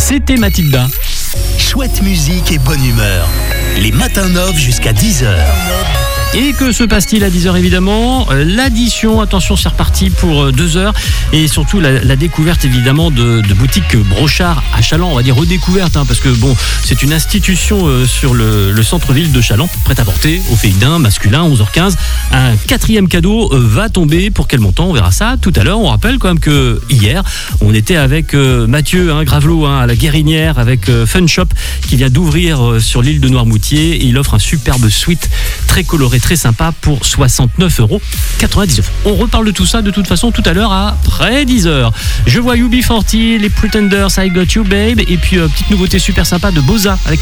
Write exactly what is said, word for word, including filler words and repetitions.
C'était Mathilda. Chouette musique et bonne humeur. Les matins Nov jusqu'à dix heures. Et que se passe-t-il à dix heures évidemment? L'addition, attention, c'est reparti pour deux heures. Et surtout la, la découverte évidemment de, de boutiques Brochard à Chaland. On va dire redécouverte hein, parce que bon, c'est une institution euh, sur le, le centre-ville de Chaland, prête à porter au féminin, masculin, onze heures quinze. Un quatrième cadeau euh, va tomber. Pour quel montant? On verra ça tout à l'heure. On rappelle quand même que hier, on était avec euh, Mathieu hein, Gravelot hein, à la Guérinière avec euh, Fun Shop qui vient d'ouvrir euh, sur l'île de Noirmoutier. Et il offre un superbe suite très coloré, très sympa pour soixante-neuf euros quatre-vingt-dix-neuf. On reparle de tout ça de toute façon tout à l'heure après dix heures. Je vois U B quarante, les Pretenders, I Got You Babe et puis euh, petite nouveauté super sympa de Boza avec